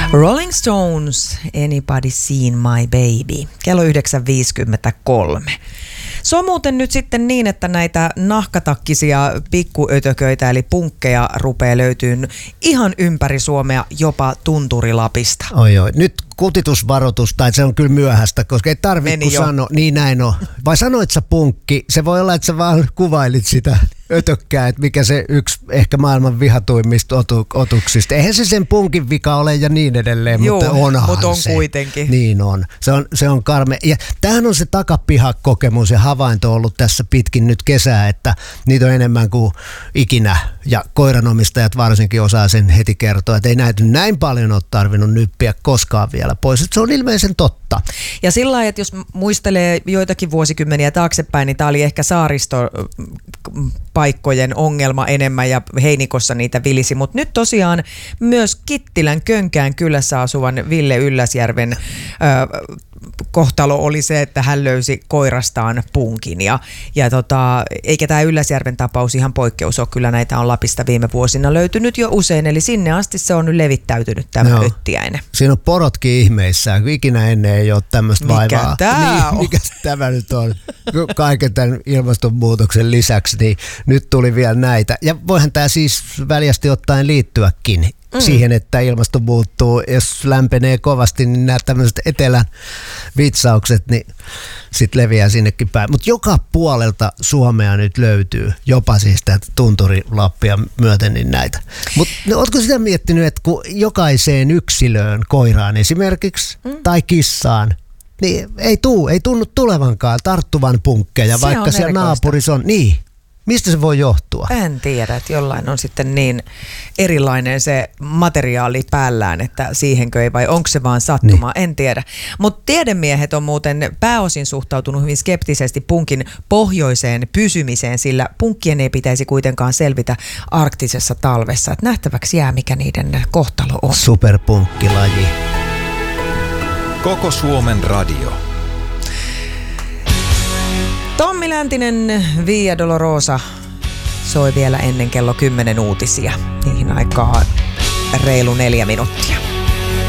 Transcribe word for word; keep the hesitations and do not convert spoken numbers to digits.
Rolling Stones, Anybody Seen My Baby, kello yhdeksän viisikymmentäkolme. Se on muuten nyt sitten niin, että näitä nahkatakkisia pikkuötököitä eli punkkeja rupeaa löytyyn ihan ympäri Suomea, jopa Tunturilapista. Oi oi, nyt kutitusvaroitus, tai se on kyllä myöhäistä, koska ei tarvitse sanoa, niin näin on. Vai sanoit sä punkki, se voi olla, että sä vaan kuvailit sitä ötökkää, että mikä se yksi ehkä maailman vihatuimmista otu, otuksista. Eihän se sen punkin vika ole ja niin edelleen, Joo, mutta onhan mutta on se. kuitenkin. Niin on. Se on, se on karme. Ja tämähän on se takapihakokemus ja havainto ollut tässä pitkin nyt kesää, että niitä on enemmän kuin ikinä. Ja koiranomistajat varsinkin osaa sen heti kertoa, että ei näitä näin paljon ole tarvinnut nyppiä koskaan vielä pois. Että se on ilmeisen totta. Ja sillä lailla, että jos muistelee joitakin vuosikymmeniä taaksepäin, niin tämä oli ehkä saaristopaikkojen ongelma enemmän ja Heinikossa niitä vilisi. Mutta nyt tosiaan myös Kittilän Könkään kylässä asuvan Ville Ylläsjärven ö, kohtalo oli se, että hän löysi koirastaan punkin. Ja, ja tota, eikä tämä Ylläsjärven tapaus ihan poikkeus ole, kyllä näitä on Lapista viime vuosina löytynyt jo usein, eli sinne asti se on nyt levittäytynyt tämä no. öttiäinen. Siinä on porotkin ihmeissään, kun ikinä ennen ei ole tämmöistä vaivaa. Mikä tämä niin, on? Mikä tämä nyt on? Kaiken tämän ilmastonmuutoksen lisäksi, niin nyt tuli vielä näitä. Ja voihan tämä siis väljästi ottaen liittyäkin mm. siihen, että ilmasto muuttuu. Jos lämpenee kovasti, niin nämä tämmöiset etelän vitsaukset, niin sitten leviää sinnekin päin. Mutta joka puolelta Suomea nyt löytyy, jopa siis tätä Tunturi-Lappia myöten, niin näitä. Mutta no, ootko sitä miettinyt, että kun jokaiseen yksilöön, koiraan esimerkiksi, mm. tai kissaan, niin ei tuu, ei tunnu tulevankaan tarttuvan punkkeja, se vaikka siellä naapurissa on. Niin. Mistä se voi johtua? En tiedä, että jollain on sitten niin erilainen se materiaali päällään, että siihenkö ei vai onko se vaan sattumaa, niin. En tiedä. Mutta tiedemiehet on muuten pääosin suhtautunut hyvin skeptisesti punkin pohjoiseen pysymiseen, sillä punkkien ei pitäisi kuitenkaan selvitä arktisessa talvessa. Et nähtäväksi jää, mikä niiden kohtalo on. Superpunkkilaji. Koko Suomen radio. Tommi Läntinen, Via Dolorosa soi vielä ennen kello kymmenen uutisia. Niihin aikaa reilu neljä minuuttia.